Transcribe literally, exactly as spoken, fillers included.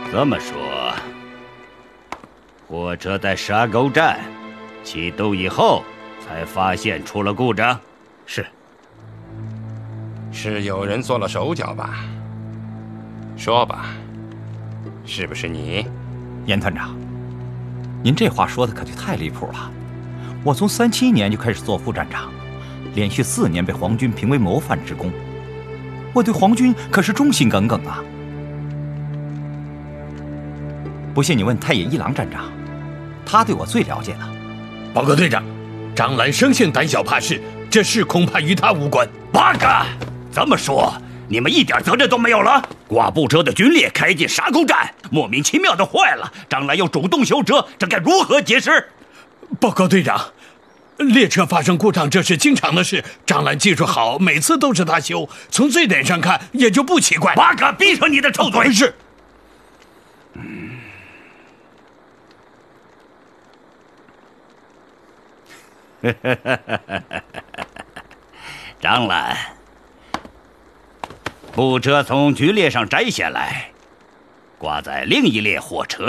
这么说，火车在沙沟站启动以后才发现出了故障？ 是。 是有人做了手脚吧？说吧，是不是你？ 严团长，您这话说的可就太离谱了。我从三七年就开始做副站长，连续四年被皇军评为模范职工，我对皇军可是忠心耿耿啊。不信你问太野一郎站长，他对我最了解了。 报告队长，张兰生性胆小怕事，这事恐怕与他无关。 八嘎！这么说，你们一点责任都没有了？挂布车的军列开进沙沟站，莫名其妙的坏了，张兰又主动修车，这该如何解释？ 报告队长，列车发生故障这是经常的事，张兰技术好，每次都是他修，从这点上看也就不奇怪。 八嘎！闭上你的臭嘴！ 是。 嗯。张兰，布车从局列上摘下来，挂在另一列火车